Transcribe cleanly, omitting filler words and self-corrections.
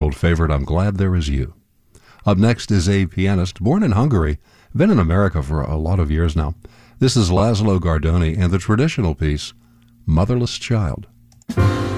old favorite, I'm Glad There Is You. Up next is a pianist born in Hungary, been in America for a lot of years now. This is Laszlo Gardoni and the traditional piece, Motherless Child.